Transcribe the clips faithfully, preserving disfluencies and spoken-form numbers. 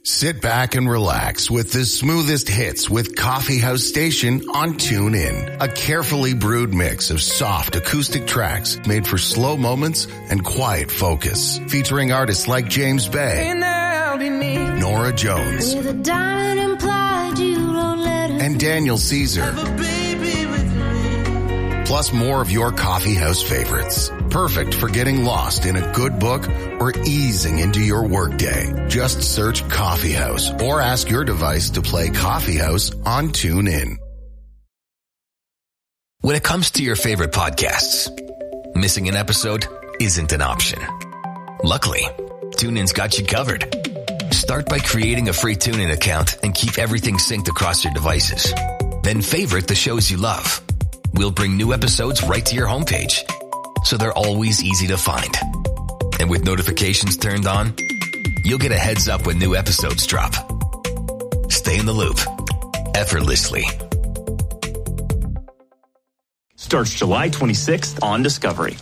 Sit back and relax with the smoothest hits with Coffee House Station on TuneIn. A carefully brewed mix of soft acoustic tracks made for slow moments and quiet focus. Featuring artists like James Bay, Nora Jones, and Daniel Caesar. Plus more of your coffee house favorites. Perfect for getting lost in a good book or easing into your workday. Just search Coffee House or ask your device to play Coffee House on TuneIn. When it comes to your favorite podcasts, missing an episode isn't an option. Luckily, TuneIn's got you covered. Start by creating a free TuneIn account and keep everything synced across your devices. Then favorite the shows you love. We'll bring new episodes right to your homepage, so they're always easy to find. And with notifications turned on, you'll get a heads up when new episodes drop. Stay in the loop, effortlessly. Starts July twenty-sixth on Discovery.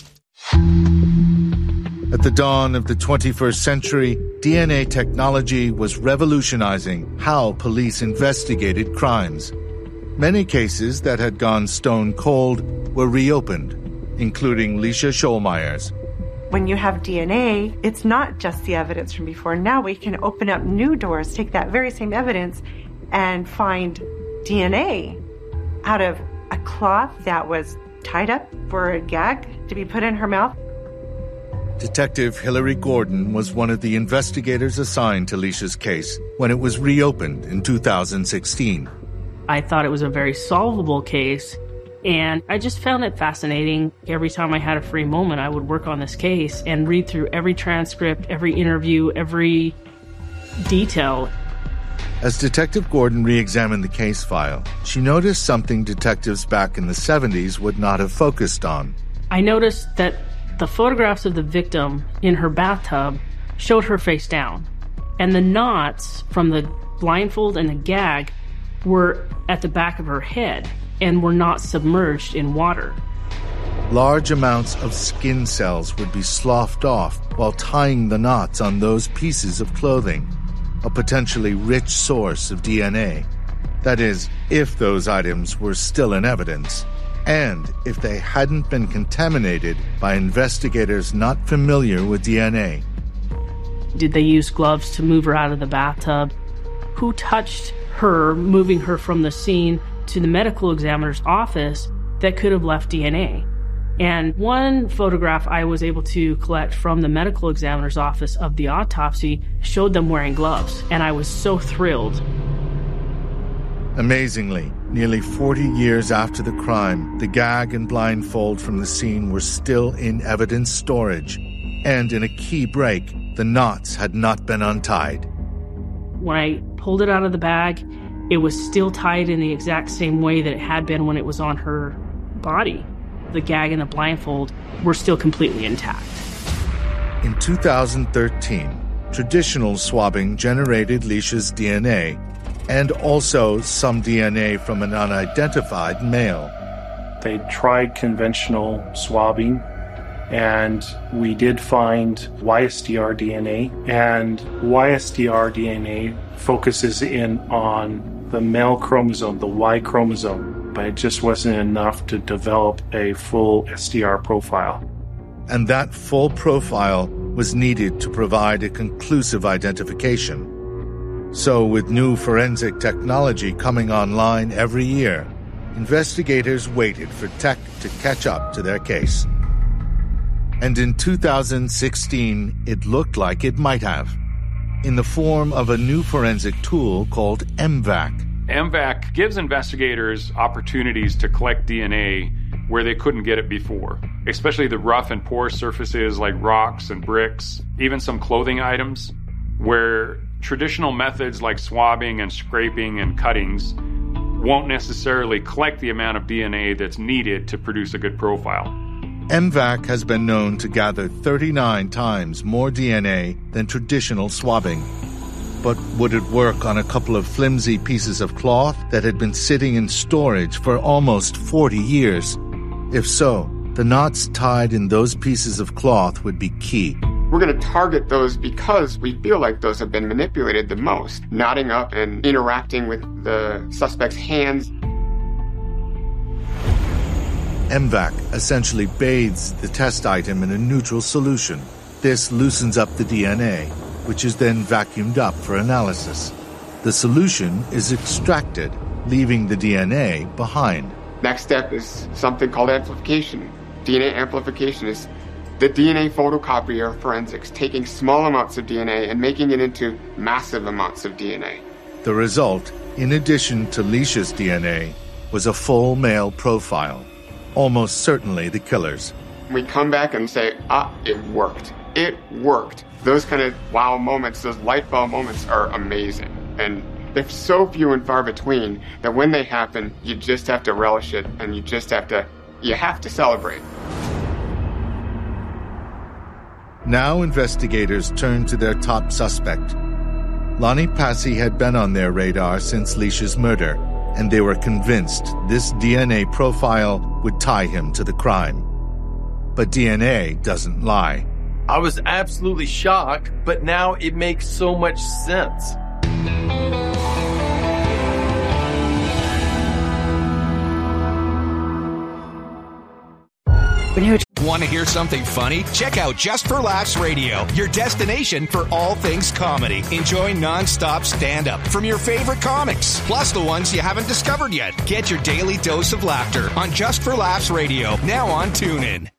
At the dawn of the twenty-first century, D N A technology was revolutionizing how police investigated crimes. Many cases that had gone stone cold were reopened, including Leisha Scholmeyer's. When you have D N A, it's not just the evidence from before. Now we can open up new doors, take that very same evidence, and find D N A out of a cloth that was tied up for a gag to be put in her mouth. Detective Hillary Gordon was one of the investigators assigned to Leisha's case when it was reopened in two thousand sixteen. I thought it was a very solvable case, and I just found it fascinating. Every time I had a free moment, I would work on this case and read through every transcript, every interview, every detail. As Detective Gordon re-examined the case file, she noticed something detectives back in the seventies would not have focused on. I noticed that the photographs of the victim in her bathtub showed her face down, and the knots from the blindfold and the gag were at the back of her head and were not submerged in water. Large amounts of skin cells would be sloughed off while tying the knots on those pieces of clothing, a potentially rich source of D N A. That is, if those items were still in evidence, and if they hadn't been contaminated by investigators not familiar with D N A. Did they use gloves to move her out of the bathtub? Who touched her, moving her from the scene to the medical examiner's office that could have left D N A? And one photograph I was able to collect from the medical examiner's office of the autopsy showed them wearing gloves, and I was so thrilled. Amazingly, nearly forty years after the crime, the gag and blindfold from the scene were still in evidence storage, and in a key break, the knots had not been untied. When I pulled it out of the bag, it was still tied in the exact same way that it had been when it was on her body. The gag and the blindfold were still completely intact. In two thousand thirteen, traditional swabbing generated Leisha's D N A, and also some D N A from an unidentified male. They tried conventional swabbing, and we did find Y S D R D N A, and Y S D R D N A focuses in on the male chromosome, the Y chromosome, but it just wasn't enough to develop a full S D R profile. And that full profile was needed to provide a conclusive identification. So with new forensic technology coming online every year, investigators waited for tech to catch up to their case. And in two thousand sixteen, it looked like it might have, in the form of a new forensic tool called M VAC. M VAC gives investigators opportunities to collect D N A where they couldn't get it before, especially the rough and porous surfaces like rocks and bricks, even some clothing items, where traditional methods like swabbing and scraping and cuttings won't necessarily collect the amount of D N A that's needed to produce a good profile. M VAC has been known to gather thirty-nine times more D N A than traditional swabbing. But would it work on a couple of flimsy pieces of cloth that had been sitting in storage for almost forty years? If so, the knots tied in those pieces of cloth would be key. We're going to target those because we feel like those have been manipulated the most, knotting up and interacting with the suspect's hands. M VAC essentially bathes the test item in a neutral solution. This loosens up the D N A, which is then vacuumed up for analysis. The solution is extracted, leaving the D N A behind. Next step is something called amplification. D N A amplification is the D N A photocopier forensics, taking small amounts of D N A and making it into massive amounts of D N A. The result, in addition to Leisha's D N A, was a full male profile, almost certainly the killer's. We come back and say, ah, it worked. It worked. Those kind of wow moments, those light bulb moments are amazing. And they're so few and far between that when they happen, you just have to relish it and you just have to, you have to celebrate. Now investigators turn to their top suspect. Lonnie Passy had been on their radar since Leisha's murder, and they were convinced this D N A profile would tie him to the crime. But D N A doesn't lie. I was absolutely shocked, but now it makes so much sense. Want to hear something funny? Check out Just for Laughs Radio, your destination for all things comedy. Enjoy non-stop stand-up from your favorite comics, plus the ones you haven't discovered yet. Get your daily dose of laughter on Just for Laughs Radio, now on TuneIn.